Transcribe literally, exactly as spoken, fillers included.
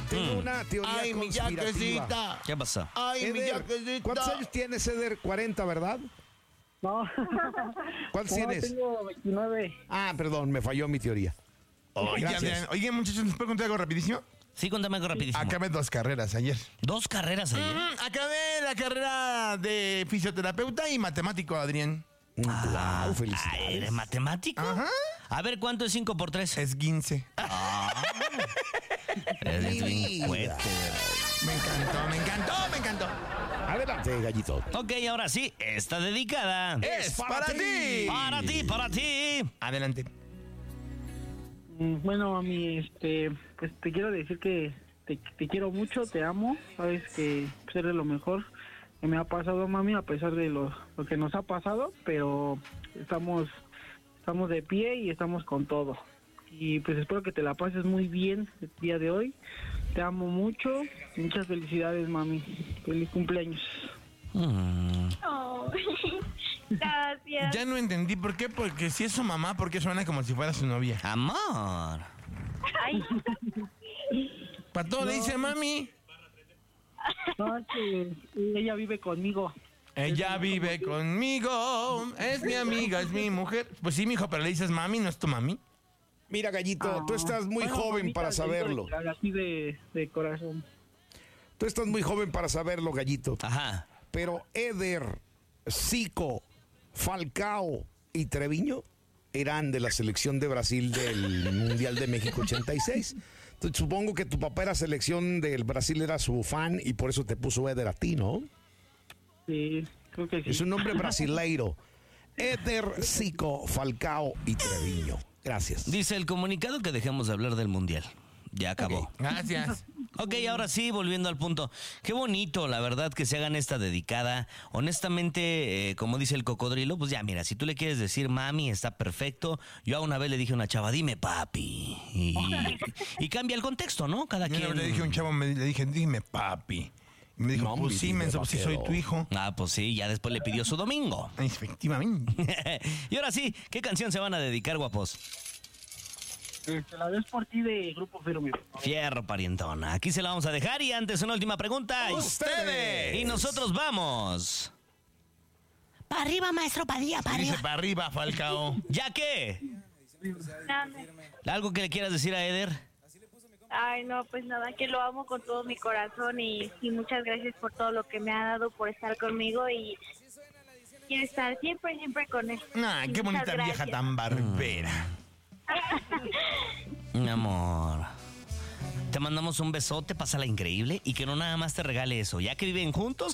Tengo una teoría Ay, mi conspirativa. yaquecita. ¿Qué pasó? Ay, mi Eder, yaquecita. ¿cuántos años tienes, Eder? cuarenta, ¿verdad? No, ¿Cuántos no, tienes? tengo veintinueve. Ah, perdón, me falló mi teoría. Oigan, Gracias. oigan, muchachos, ¿les puedo contar algo rapidísimo? Sí, cuéntame algo rapidísimo. Acabé dos carreras ayer. Dos carreras ayer. Mm, acabé la carrera de fisioterapeuta y matemático, Adrián. Wow, Ah, felicidades. ¿eres matemático? Ajá. A ver, ¿cuánto es cinco por tres? Es quince. Eres Mi bien vida. cuete. Me encantó, me encantó, me encantó. Adelante, gallito. Ok, ahora sí, está dedicada. Es para ti. Para ti, para ti. Adelante. Mm, Bueno, mami, este, pues te quiero decir que te, te quiero mucho, te amo. Sabes que pues, eres lo mejor que me ha pasado, mami, a pesar de lo, lo que nos ha pasado, pero estamos, estamos de pie y estamos con todo. Y pues espero que te la pases muy bien el día de hoy. Te amo mucho. Muchas felicidades, mami. Feliz cumpleaños. Mm. Oh, gracias. Ya no entendí por qué, porque si es su mamá, ¿por qué suena como si fuera su novia? Amor. Ay, Para todo le dice mami. No, es que ella vive conmigo. Ella vive conmigo, es mi amiga, es mi mujer. Pues sí, mijo, pero le dices mami, ¿no es tu mami? Mira, gallito, Ah, tú estás muy bueno, joven mamita, para te digo saberlo. de- Así de, de corazón. Tú estás muy joven para saberlo, gallito. Ajá. Pero Eder, Zico, Falcao y Treviño eran de la selección de Brasil del Mundial de México ochenta y seis. Entonces, supongo que tu papá era selección del Brasil, era su fan y por eso te puso Eder a ti, ¿no? Sí, creo que sí. Es un nombre brasileiro. Eder, Zico, Falcao y Treviño. Gracias. Dice el comunicado que dejemos de hablar del mundial. Ya acabó. Gracias. Ok, ahora sí, volviendo al punto. Qué bonito, la verdad, que se hagan esta dedicada. Honestamente, eh, como dice el cocodrilo, pues ya, mira, si tú le quieres decir mami, está perfecto. Yo a una vez le dije a una chava, dime papi. Y, y cambia el contexto, ¿no? Cada Yo quien. le dije a un chavo, me, le dije, dime papi. Y me dijo, No, pues mi sí, vida, menso, pues sí soy vaquero. tu hijo. Ah, pues sí, ya después le pidió su domingo. Efectivamente. Y ahora sí, ¿qué canción se van a dedicar, guapos? Este, la ves por ti de Grupo Firme. Fierro, parientona. Aquí se la vamos a dejar y antes una última pregunta. ¡Ustedes! Y nosotros vamos. Para arriba, maestro Padilla, para Dice arriba. para arriba, Falcao. ¿Ya qué? nada. ¿Algo que le quieras decir a Eder? Ay, no, pues nada, que lo amo con todo mi corazón y, y muchas gracias por todo lo que me ha dado, por estar conmigo y quiero estar siempre, siempre con él. Nah, Y qué muchas bonita vieja gracias. tan barbera. Mi amor. Te mandamos un besote, pásala increíble y que no nada más te regale eso. Ya que viven juntos,